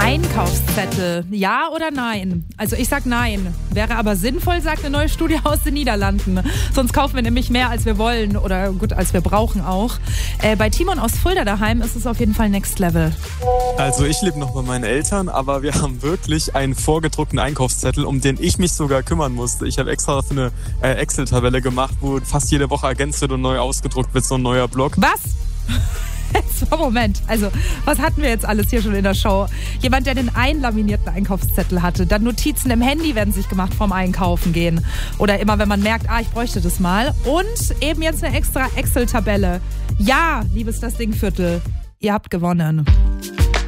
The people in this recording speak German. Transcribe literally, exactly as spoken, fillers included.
Einkaufszettel, ja oder nein? Also ich sag nein. Wäre aber sinnvoll, sagt eine neue Studie aus den Niederlanden. Sonst kaufen wir nämlich mehr, als wir wollen oder gut, als wir brauchen auch. Äh, bei Timon aus Fulda daheim ist es auf jeden Fall Next Level. Also ich lebe noch bei meinen Eltern, aber wir haben wirklich einen vorgedruckten Einkaufszettel, um den ich mich sogar kümmern musste. Ich habe extra für eine äh, Excel-Tabelle gemacht, wo fast jede Woche ergänzt wird und neu ausgedruckt wird, so ein neuer Block. Was? So, Moment, also was hatten wir jetzt alles hier schon in der Show? Jemand, der den einlaminierten Einkaufszettel hatte, dann Notizen im Handy werden sich gemacht vorm Einkaufen gehen oder immer, wenn man merkt, ah, ich bräuchte das mal, und eben jetzt eine extra Excel-Tabelle. Ja, liebes Das Ding Viertel, ihr habt gewonnen.